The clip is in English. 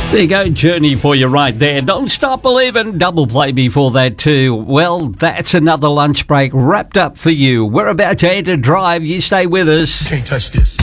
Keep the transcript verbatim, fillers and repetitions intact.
There you go, Journey for you right there. Don't Stop Believing, double play before that too. Well, that's another lunch break wrapped up for you. We're about to enter drive. You stay with us. Can't touch this.